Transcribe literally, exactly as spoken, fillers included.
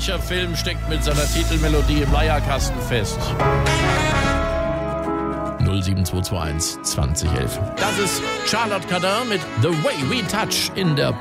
Welcher Film steckt mit seiner Titelmelodie im Leierkasten fest? null sieben zwei zwei eins zwanzig elf. Das ist Charlotte Cardin mit The Way We Touch in der